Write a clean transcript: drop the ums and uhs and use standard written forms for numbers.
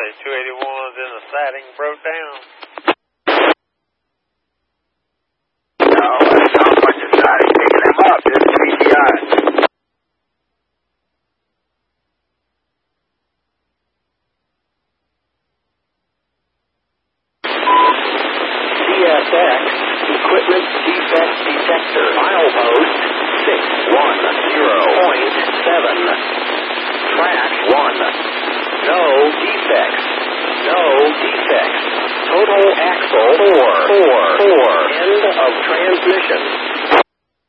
say 281's in the siding broke down. No, that's not much of siding picking them up. This is PTI. CSX Equipment Defect Detector. Milepost 610.7. Track 1. No defects. No defects. Total axle 4. End of transmission.